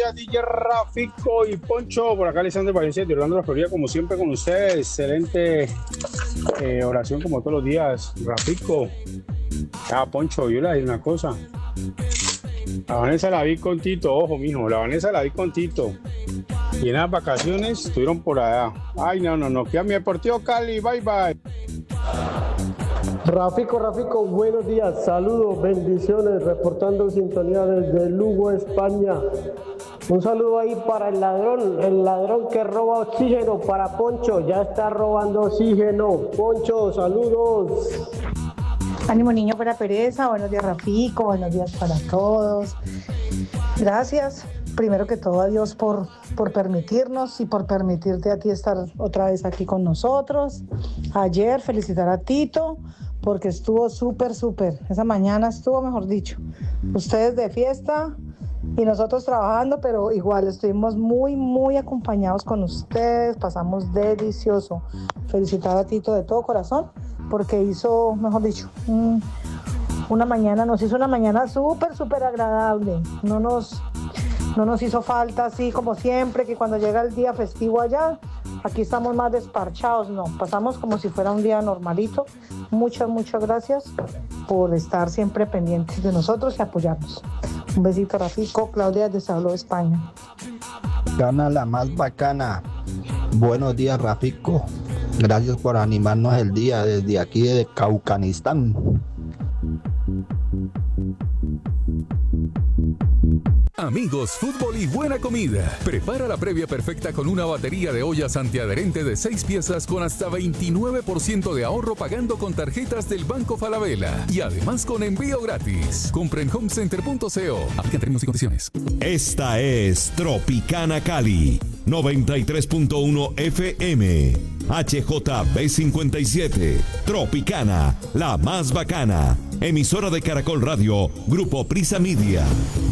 días, DJ Rafico y Poncho. Por acá, Alexander Valencia, de Orlando, la Florida, como siempre con ustedes. Excelente oración como todos los días, Rafico. Poncho, yo le digo una cosa. La Vanessa la vi con Tito, ojo, mijo. La Vanessa la vi con Tito. Y en las vacaciones estuvieron por allá. Ay, no. Que a mi Deportivo Cali, bye. Rafico, buenos días, saludos, bendiciones, reportando sintonía desde Lugo, España. Un saludo ahí para el ladrón que roba oxígeno, para Poncho, ya está robando oxígeno. Poncho, saludos. Ánimo niño para pereza, buenos días Rafico, buenos días para todos. Gracias, primero que todo a Dios por permitirnos y por permitirte a ti estar otra vez aquí con nosotros. Ayer felicitar a Tito porque estuvo súper, esa mañana estuvo, mejor dicho, ustedes de fiesta y nosotros trabajando, pero igual estuvimos muy acompañados con ustedes, pasamos delicioso. Felicitar a Tito de todo corazón porque hizo, mejor dicho, nos hizo una mañana súper agradable. No nos hizo falta así como siempre, que cuando llega el día festivo allá, aquí estamos más desparchados, no, pasamos como si fuera un día normalito. Muchas gracias por estar siempre pendientes de nosotros y apoyarnos. Un besito, Rafico. Claudia de Sablo, España. Gana la más bacana. Buenos días, Rafico. Gracias por animarnos el día desde aquí de Caucanistán. Amigos, fútbol y buena comida. Prepara la previa perfecta con una batería de ollas antiadherente de 6 piezas con hasta 29% de ahorro pagando con tarjetas del Banco Falabella. Y además con envío gratis. Compra en homecenter.co. Aplican términos y condiciones. Esta es Tropicana Cali, 93.1 FM. HJB57. Tropicana, la más bacana. Emisora de Caracol Radio, Grupo Prisa Media.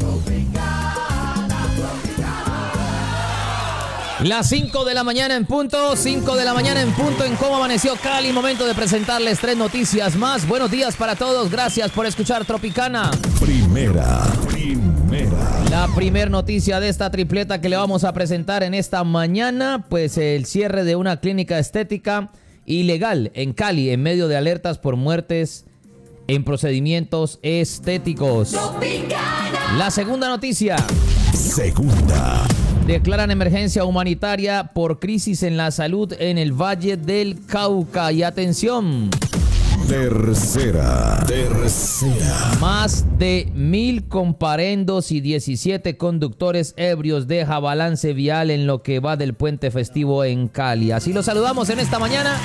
Las 5 de la mañana en punto, 5 de la mañana en punto en Cómo Amaneció Cali. Momento de presentarles 3 noticias más. Buenos días para todos, gracias por escuchar Tropicana. Primera. La primer noticia de esta tripleta que le vamos a presentar en esta mañana, pues el cierre de una clínica estética ilegal en Cali en medio de alertas por muertes en procedimientos estéticos. Tropicana. La segunda noticia. Declaran emergencia humanitaria por crisis en la salud en el Valle del Cauca. Y atención. Tercera. Más de 1,000 comparendos y 17 conductores ebrios deja balance vial en lo que va del puente festivo en Cali. Así lo saludamos en esta mañana.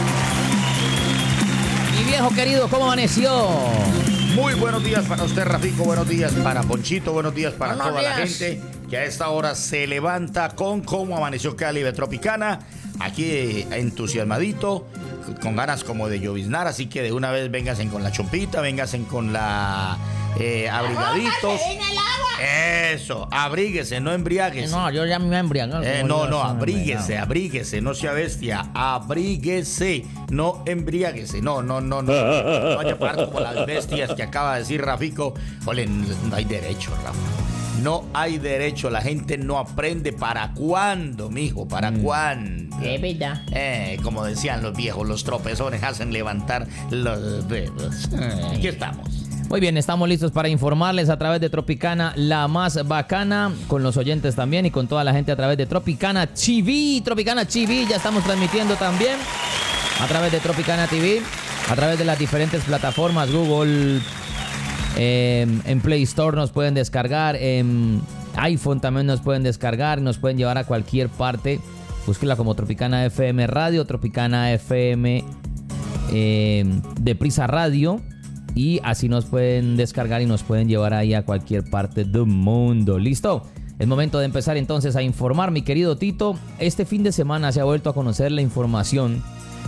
Mi viejo querido, ¿cómo amaneció? Muy buenos días para usted, Rafico. Buenos días para Ponchito. Buenos días para toda la gente que a esta hora se levanta con Cómo Amaneció Cali de Tropicana. Aquí entusiasmadito, con ganas como de lloviznar. Así que de una vez vénganse con la chompita, vénganse con la abrigaditos. Eso, abríguese, no embriáguese. No, yo ya me voy a embriagar. Abríguese, no sea bestia. Abríguese, no embriáguese. No vaya a parar como las bestias que acaba de decir Rafico. Ole, no hay derecho, Rafa. No hay derecho, la gente no aprende. ¿Para cuándo, mijo? ¿Para cuándo? Es verdad. Como decían los viejos, los tropezones hacen levantar los dedos. Aquí estamos. Muy bien, estamos listos para informarles a través de Tropicana, la más bacana, con los oyentes también y con toda la gente a través de Tropicana TV. Tropicana TV, ya estamos transmitiendo también a través de Tropicana TV, a través de las diferentes plataformas, Google, en Play Store nos pueden descargar, en iPhone también nos pueden descargar, nos pueden llevar a cualquier parte. Búsquela como Tropicana FM Radio, Tropicana FM de Prisa Radio. Y así nos pueden descargar y nos pueden llevar ahí a cualquier parte del mundo. ¿Listo? Es momento de empezar entonces a informar, mi querido Tito. Este fin de semana se ha vuelto a conocer la información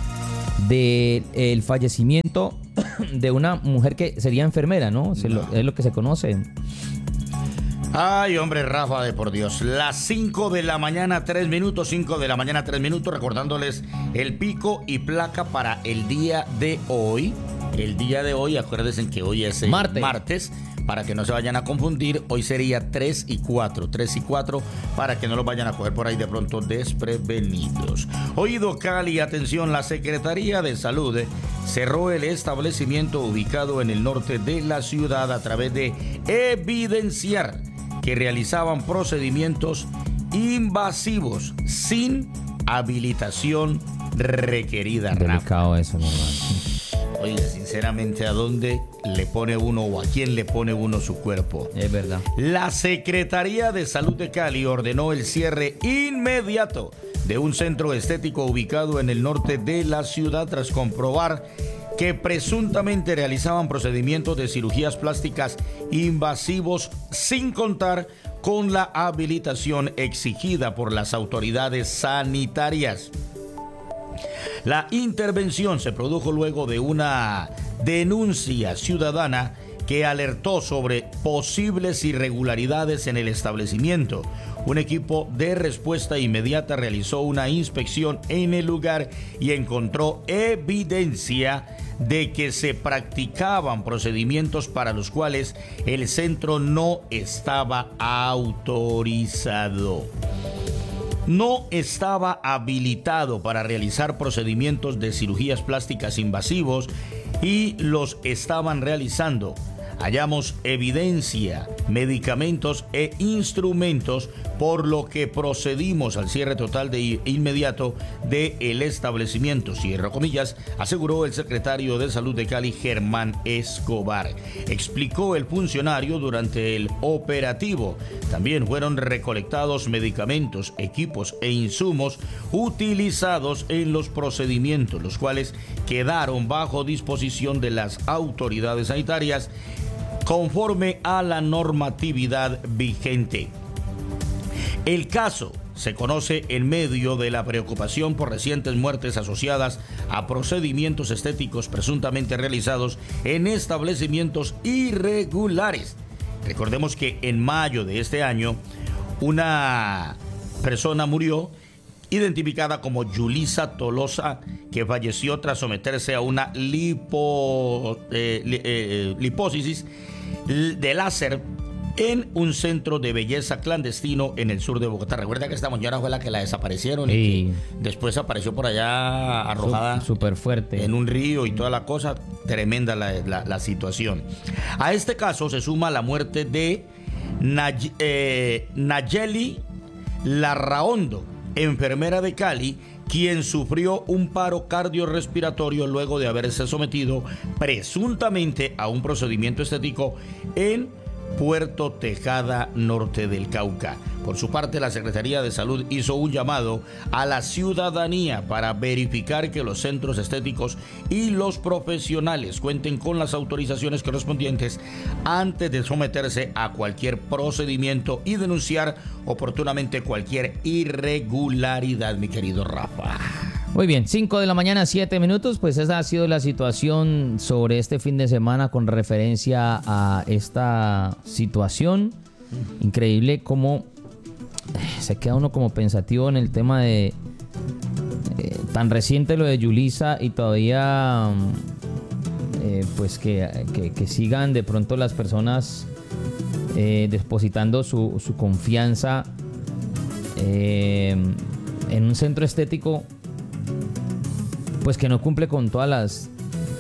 del fallecimiento de una mujer que sería enfermera, ¿no? Es lo que se conoce. Ay, hombre, Rafa, de por Dios. Las 5 de la mañana, 3 minutos, 5 de la mañana, 3 minutos, recordándoles el pico y placa para el día de hoy. El día de hoy, acuérdense que hoy es martes. para que no se vayan a confundir, hoy sería 3 y 4, para que no los vayan a coger por ahí de pronto desprevenidos. Oído Cali, atención, la Secretaría de Salud cerró el establecimiento ubicado en el norte de la ciudad a través de evidenciar que realizaban procedimientos invasivos sin habilitación requerida. Delicado eso, mi hermano. Oye, sinceramente, ¿a dónde le pone uno o a quién le pone uno su cuerpo? Es verdad. La Secretaría de Salud de Cali ordenó el cierre inmediato de un centro estético ubicado en el norte de la ciudad tras comprobar que presuntamente realizaban procedimientos de cirugías plásticas invasivos sin contar con la habilitación exigida por las autoridades sanitarias. La intervención se produjo luego de una denuncia ciudadana que alertó sobre posibles irregularidades en el establecimiento. Un equipo de respuesta inmediata realizó una inspección en el lugar y encontró evidencia de que se practicaban procedimientos para los cuales el centro no estaba autorizado. No estaba habilitado para realizar procedimientos de cirugías plásticas invasivos y los estaban realizando. Hallamos evidencia, medicamentos e instrumentos, por lo que procedimos al cierre total de inmediato del establecimiento, cierro comillas, aseguró el secretario de Salud de Cali, Germán Escobar. Explicó el funcionario durante el operativo. También fueron recolectados medicamentos, equipos e insumos utilizados en los procedimientos, los cuales quedaron bajo disposición de las autoridades sanitarias conforme a la normatividad vigente. El caso se conoce en medio de la preocupación por recientes muertes asociadas a procedimientos estéticos presuntamente realizados en establecimientos irregulares. Recordemos que en mayo de este año una persona murió, identificada como Yulisa Tolosa, que falleció tras someterse a una lipólisis de láser en un centro de belleza clandestino en el sur de Bogotá. Recuerda que esta mañana fue la que la desaparecieron y que después apareció por allá arrojada súper fuerte en un río y toda la cosa. Tremenda la situación. A este caso se suma la muerte de Nayeli Larraondo, enfermera de Cali, quien sufrió un paro cardiorrespiratorio luego de haberse sometido presuntamente a un procedimiento estético en Puerto Tejada, norte del Cauca. Por su parte, la Secretaría de Salud hizo un llamado a la ciudadanía para verificar que los centros estéticos y los profesionales cuenten con las autorizaciones correspondientes antes de someterse a cualquier procedimiento y denunciar oportunamente cualquier irregularidad, mi querido Rafa. Muy bien, 5 de la mañana, 7 minutos, pues esa ha sido la situación sobre este fin de semana con referencia a esta situación. Increíble cómo se queda uno como pensativo en el tema de tan reciente lo de Yulisa y todavía pues que sigan de pronto las personas depositando su confianza en un centro estético pues que no cumple con todas las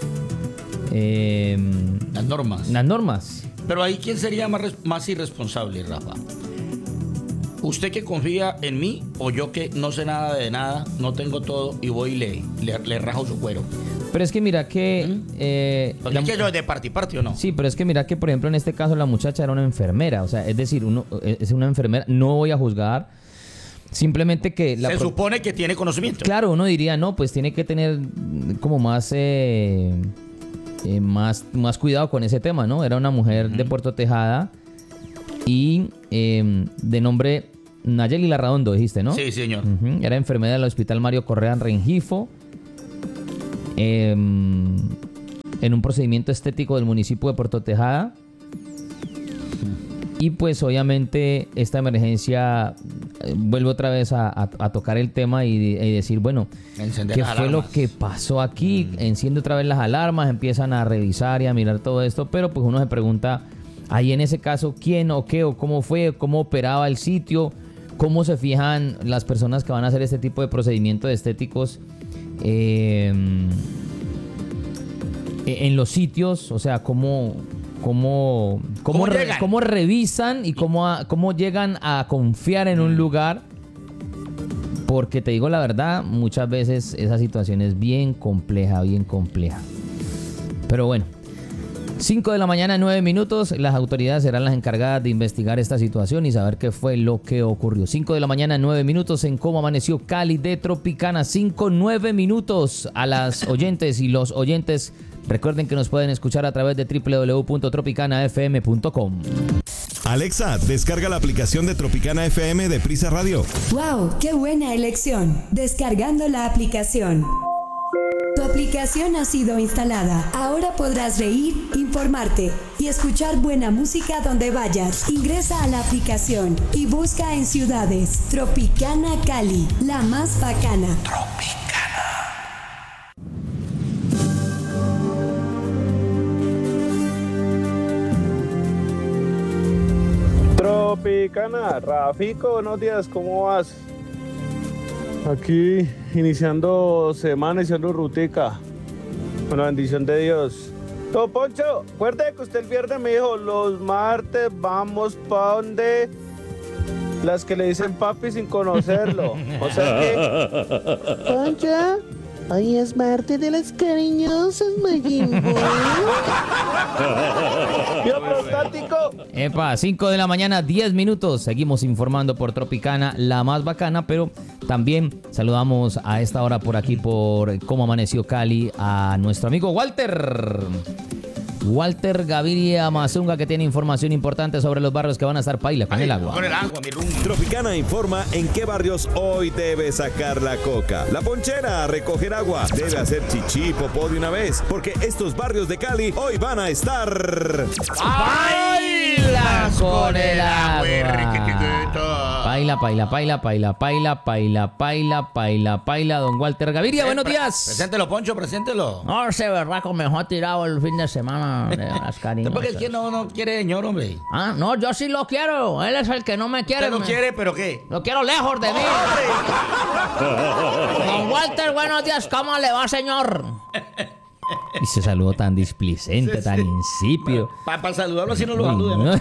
normas. Pero ahí, ¿quién sería más irresponsable, Rafa? ¿Usted que confía en mí o yo que no sé nada de nada, no tengo todo y voy y le rajo su cuero? Pero es que mira que... Porque es que yo de parte o no. Sí, pero es que mira que, por ejemplo, en este caso la muchacha era una enfermera. O sea, es decir, es una enfermera, no voy a juzgar. Simplemente que... Se supone que tiene conocimiento. Claro, uno diría, no, pues tiene que tener como más cuidado con ese tema, ¿no? Era una mujer de Puerto Tejada y de nombre Nayeli Larraondo, dijiste, ¿no? Sí, señor. Era enfermera del Hospital Mario Correa en Rengifo, en un procedimiento estético del municipio de Puerto Tejada. Y pues obviamente esta emergencia vuelve otra vez a tocar el tema y decir, bueno, ¿qué fue lo que pasó aquí? Enciende otra vez las alarmas, empiezan a revisar y a mirar todo esto, pero pues uno se pregunta ahí en ese caso, quién o qué o cómo fue, cómo operaba el sitio, cómo se fijan las personas que van a hacer este tipo de procedimientos estéticos en los sitios, o sea, cómo revisan y cómo llegan a confiar en un lugar. Porque te digo la verdad, muchas veces esa situación es bien compleja. Pero bueno, 5 de la mañana, 9 minutos. Las autoridades serán las encargadas de investigar esta situación y saber qué fue lo que ocurrió. 5 de la mañana, 9 minutos en Cómo Amaneció Cali de Tropicana. 5, 9 minutos a las oyentes y los oyentes. Recuerden que nos pueden escuchar a través de www.tropicanafm.com. Alexa, descarga la aplicación de Tropicana FM de Prisa Radio. ¡Wow! ¡Qué buena elección! Descargando la aplicación. Tu aplicación ha sido instalada. Ahora podrás reír, informarte y escuchar buena música donde vayas. Ingresa a la aplicación y busca en ciudades Tropicana Cali, la más bacana. Tropicana, Rafico, buenos días, ¿cómo vas? Aquí iniciando semana, iniciando rutica, con la bendición de Dios. Don Poncho, acuérdate que usted el viernes me dijo, los martes vamos pa' donde las que le dicen papi sin conocerlo. O sea que... Poncho, hoy es martes de las cariñosas, Mayimbo. ¡Yo prostático! Epa, 5 de la mañana, 10 minutos. Seguimos informando por Tropicana, la más bacana, pero también saludamos a esta hora por aquí, por Cómo Amaneció Cali, a nuestro amigo Walter Gaviria Mazunga, que tiene información importante sobre los barrios que van a estar paila con el agua. Tropicana informa en qué barrios hoy debe sacar la coca. La ponchera a recoger agua. Debe hacer chichi, popó de una vez, porque estos barrios de Cali hoy van a estar... ¡Baila con el agua! Paila, don Walter Gaviria, buenos días. Preséntelo, Poncho, preséntelo. No, ese berraco me dejó tirado el fin de semana de las cariñosas. ¿Por qué no quiere señor, hombre? Ah, no, yo sí lo quiero. Él es el que no me quiere. ¿Usted lo quiere, pero qué? Lo quiero lejos de mí. Don Walter, buenos días. ¿Cómo le va, señor? Y se saludó tan displicente, tan insípido. Para saludarlo así no lo saluden.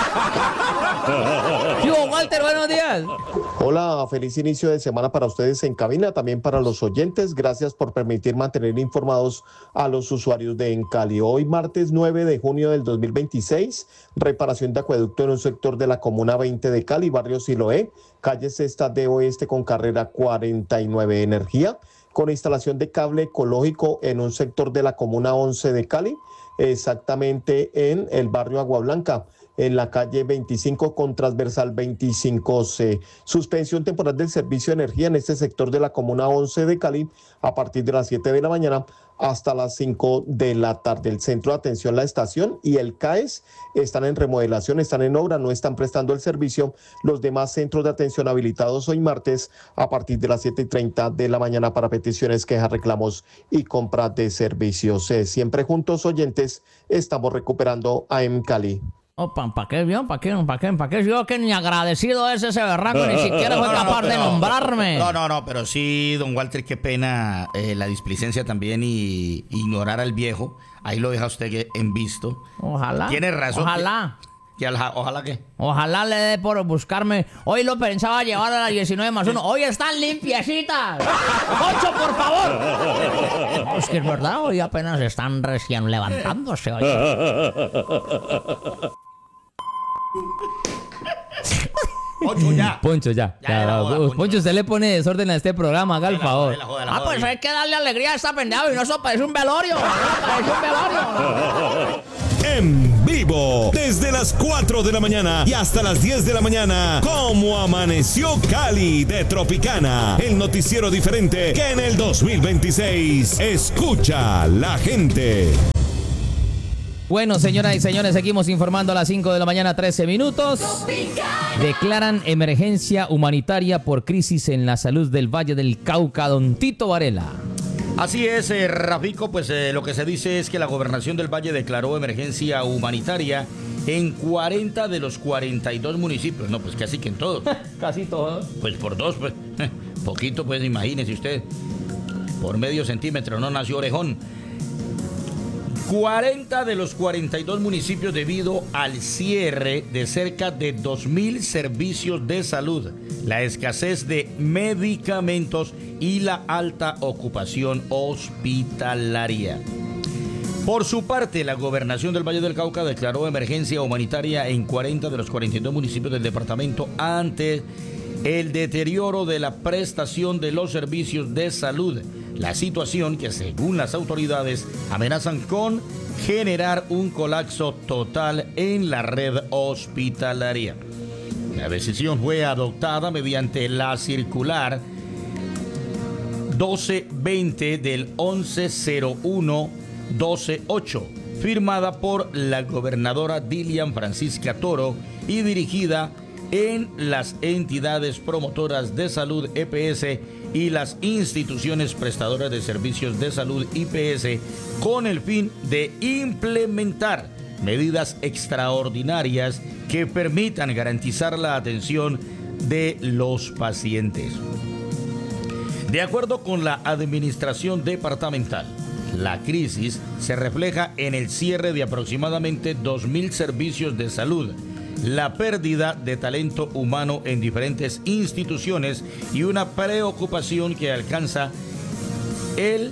Walter, buenos días. Hola, feliz inicio de semana para ustedes en cabina, también para los oyentes. Gracias por permitir mantener informados a los usuarios de En Cali. Hoy, martes 9 de junio del 2026, reparación de acueducto en un sector de la Comuna 20 de Cali, barrio Siloé, calle Sexta de Oeste con carrera 49. Energía, con instalación de cable ecológico en un sector de la Comuna 11 de Cali, exactamente en el barrio Agua Blanca, en la calle 25 con transversal 25C. Suspensión temporal del servicio de energía en este sector de la Comuna 11 de Cali a partir de las 7 de la mañana hasta las 5 de la tarde. El centro de atención, la estación y el CAES están en remodelación, están en obra, no están prestando el servicio. Los demás centros de atención habilitados hoy martes a partir de las 7:30 de la mañana para peticiones, quejas, reclamos y compras de servicios. Siempre juntos, oyentes, estamos recuperando a En Cali. Oh, ¿para qué vio? ¿Para qué yo que ni agradecido es ese berraco, ni siquiera fue capaz de nombrarme? No, pero sí, don Walter, qué pena la displicencia también y ignorar al viejo. Ahí lo deja usted en visto. Ojalá. Tiene razón. Ojalá. ¿Ojalá qué? Ojalá le dé por buscarme. Hoy lo pensaba llevar a la 19+1. Hoy están limpiecitas. ¡Ocho, por favor! No, es que es verdad, hoy apenas están recién levantándose. Poncho, ya. Poncho, usted le pone desorden a este programa, haga el favor. Pues hay que darle alegría a esta pendeja y no, eso parece un velorio. En vivo, desde las 4 de la mañana y hasta las 10 de la mañana, Cómo Amaneció Cali de Tropicana, el noticiero diferente que en el 2026 escucha la gente. Bueno, señoras y señores, seguimos informando a las 5 de la mañana, 13 minutos. Declaran emergencia humanitaria por crisis en la salud del Valle del Cauca. Don Tito Varela. Así es, Rafico, pues lo que se dice es que la gobernación del Valle declaró emergencia humanitaria en 40 de los 42 municipios. No, pues casi que en todos. Casi todos. Pues por 2, pues. Poquito, pues imagínese usted. Por medio centímetro no nació orejón. 40 de los 42 municipios debido al cierre de cerca de 2.000 servicios de salud, la escasez de medicamentos y la alta ocupación hospitalaria. Por su parte, la Gobernación del Valle del Cauca declaró emergencia humanitaria en 40 de los 42 municipios del departamento ante el deterioro de la prestación de los servicios de salud. La situación que, según las autoridades, amenazan con generar un colapso total en la red hospitalaria. La decisión fue adoptada mediante la circular 1220 del 1101-128, firmada por la gobernadora Dilian Francisca Toro y dirigida en las entidades promotoras de salud EPS y las instituciones prestadoras de servicios de salud IPS, con el fin de implementar medidas extraordinarias que permitan garantizar la atención de los pacientes. De acuerdo con la administración departamental, la crisis se refleja en el cierre de aproximadamente 2.000 servicios de salud, la pérdida de talento humano en diferentes instituciones y una preocupación que alcanza el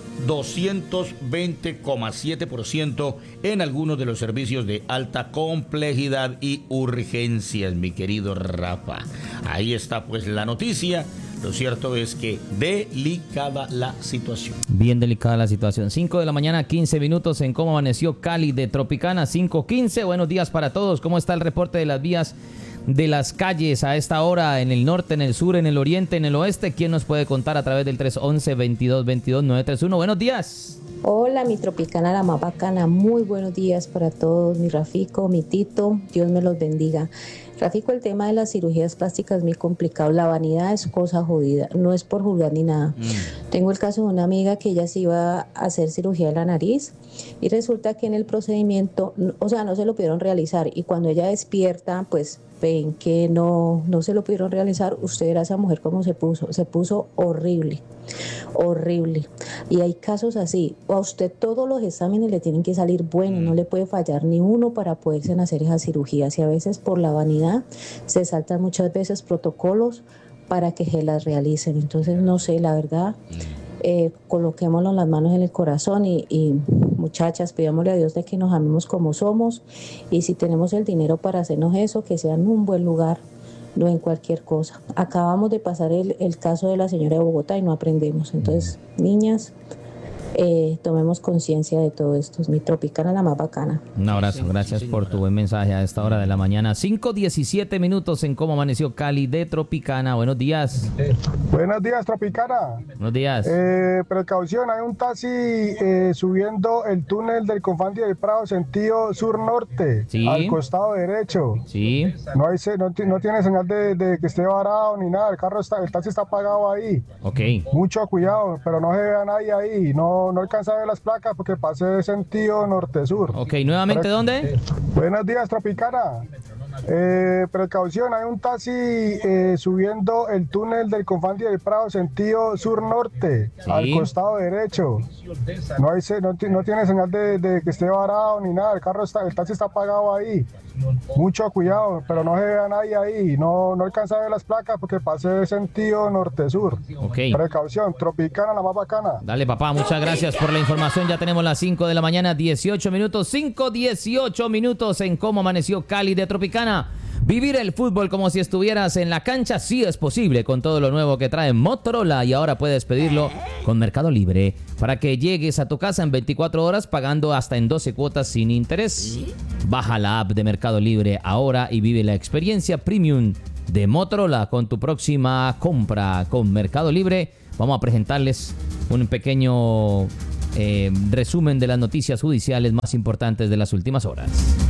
220,7% en algunos de los servicios de alta complejidad y urgencias, mi querido Rafa. Ahí está pues la noticia. Lo cierto es que delicada la situación. Bien delicada la situación. 5 de la mañana, 15 minutos en cómo amaneció Cali de Tropicana, 5:15. Buenos días para todos. ¿Cómo está el reporte de las vías de las calles a esta hora en el norte, en el sur, en el oriente, en el oeste? ¿Quién nos puede contar a través del 311-2222-931? Buenos días. Hola, mi Tropicana, la más bacana. Muy buenos días para todos, mi Rafico, mi Tito. Dios me los bendiga. Rafico, el tema de las cirugías plásticas es muy complicado. La vanidad es cosa jodida, no es por juzgar ni nada. Tengo el caso de una amiga que ella se iba a hacer cirugía de la nariz y resulta que en el procedimiento, o sea, no se lo pudieron realizar, y cuando ella despierta, pues ven que no se lo pudieron realizar. Usted verá a esa mujer cómo se puso horrible, horrible. Y hay casos así, a usted todos los exámenes le tienen que salir buenos, no le puede fallar ni uno para poderse hacer esas cirugías, y a veces por la vanidad se saltan muchas veces protocolos para que se las realicen. Entonces no sé, la verdad, coloquémonos las manos en el corazón y muchachas, pidámosle a Dios de que nos amemos como somos, y si tenemos el dinero para hacernos eso, que sea en un buen lugar, no en cualquier cosa. Acabamos de pasar el caso de la señora de Bogotá y no aprendemos. Entonces, niñas, tomemos conciencia de todo esto. Es mi Tropicana, la más bacana. Un abrazo, gracias por tu buen mensaje a esta hora de la mañana. 5:17 minutos en cómo amaneció Cali de Tropicana. Buenos días. Buenos días, Tropicana. Buenos días. Precaución, hay un taxi subiendo el túnel del Confandi del Prado, sentido sur-norte, sí, al costado derecho. Sí. No tiene señal de que esté varado ni nada. El taxi está apagado ahí. Ok. Mucho cuidado, pero no se ve a nadie ahí. No alcanza a ver las placas porque pasé de sentido norte-sur. Ok, nuevamente, ¿dónde? Buenos días, Tropicana. Precaución, hay un taxi subiendo el túnel del Confandi del Prado, sentido sur-norte, sí, al costado derecho. No tiene señal de que esté varado ni nada. El taxi está apagado ahí. Mucho cuidado, pero no se ve a nadie ahí. No alcanza a ver las placas porque pasé de sentido norte-sur. Ok. Precaución, Tropicana, la más bacana. Dale, papá, muchas gracias por la información. Ya tenemos las 5 de la mañana, 18 minutos. 5:18 minutos en cómo amaneció Cali de Tropicana. Vivir el fútbol como si estuvieras en la cancha sí es posible con todo lo nuevo que trae Motorola, y ahora puedes pedirlo con Mercado Libre para que llegues a tu casa en 24 horas pagando hasta en 12 cuotas sin interés. Baja la app de Mercado Libre ahora y vive la experiencia premium de Motorola con tu próxima compra con Mercado Libre. Vamos a presentarles un pequeño resumen de las noticias judiciales más importantes de las últimas horas.